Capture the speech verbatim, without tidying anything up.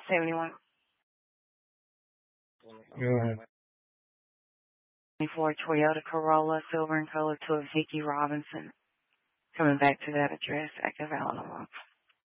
seventy-one. Go ahead. twenty-four Toyota Corolla, silver in color, to a Vicky Robinson. Coming back to that address, active Alamo.